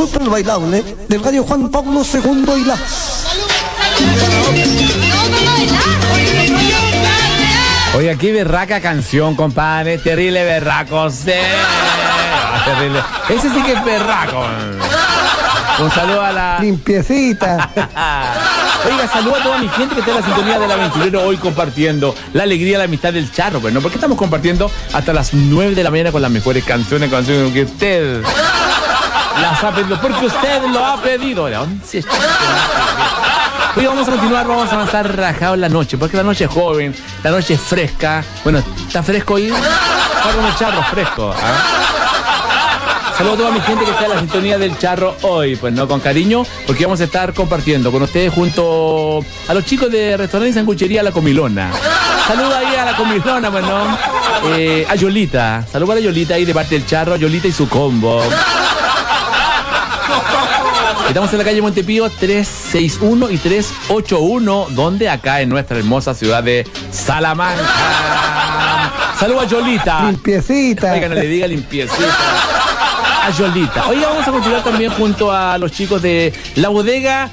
súper bailable del gallo Juan Pablo II y la... Oiga, qué berraca canción, compadre. Terrible berraco. Sí. Terrible. Ese sí que es berraco. Un saludo a la... Limpiecita. Oiga, saludo a toda mi gente que está en la sintonía de la Aventurero hoy compartiendo la alegría, la amistad del charro, pues, ¿no? Porque estamos compartiendo hasta las 9 de la mañana con las mejores canciones que usted las ha pedido, porque usted lo ha pedido. Hoy vamos a continuar, vamos a avanzar rajado en la noche, porque la noche es joven, la noche es fresca. Bueno, ¿está fresco hoy? Está con el charro fresco, ¿ah? Saludos a toda mi gente que está en la sintonía del charro hoy, pues no, con cariño, porque vamos a estar compartiendo con ustedes junto a los chicos de restaurante y sanguchería La Comilona. Saludos ahí a La Comilona, pues no, a Yolita, saludos a Yolita ahí de parte del charro, Yolita y su combo. Estamos en la calle Montepío 361 y 381, donde acá en nuestra hermosa ciudad de Salamanca. Saludos a Yolita. Limpiecita. Oiga, no le diga limpiecita. A Yolita. Oiga, vamos a continuar también junto a los chicos de la bodega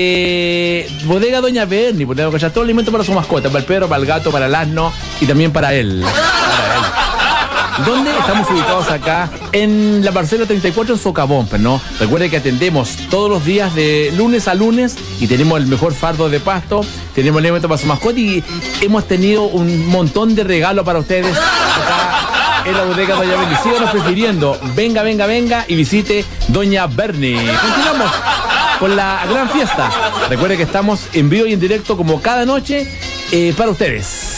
Doña Berni, porque tenemos que echar todo el alimento para su mascota, para el perro, para el gato, para el asno y también para él. ¿Dónde estamos ubicados acá? En la parcela 34 en Socavón, pero no. Recuerde que atendemos todos los días de lunes a lunes y tenemos el mejor fardo de pasto, tenemos el alimento para su mascota y hemos tenido un montón de regalos para ustedes acá en la bodega Doña Berni. Síganos prefiriendo. Venga y visite Doña Berni. Continuamos con la gran fiesta. Recuerde que estamos en vivo y en directo como cada noche para ustedes.